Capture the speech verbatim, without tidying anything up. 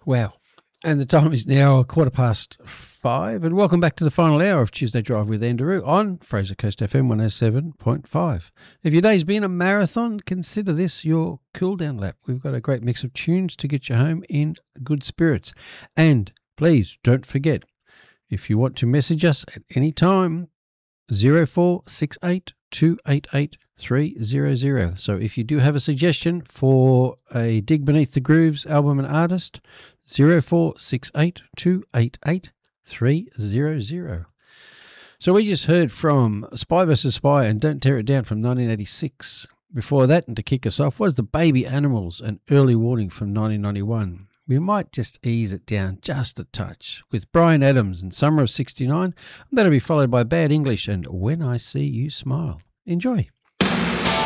Wow. And the time is now a quarter past five. And welcome back to the final hour of Tuesday Drive with Andrew on Fraser Coast F M one oh seven point five. If your day's been a marathon, consider this your cool down lap. We've got a great mix of tunes to get you home in good spirits. And please don't forget, if you want to message us at any time, zero four six eight two eight eight three zero zero. So if you do have a suggestion for a Dig Beneath the Grooves album and artist, zero four six eight two eight eight three zero zero. So we just heard from Spy versus. Spy and Don't Tear It Down from nineteen eighty-six. Before that, and to kick us off, was the Baby Animals and Early Warning from nineteen ninety-one. We might just ease it down just a touch with Bryan Adams and Summer of sixty-nine. That'll be followed by Bad English and When I See You Smile. Enjoy.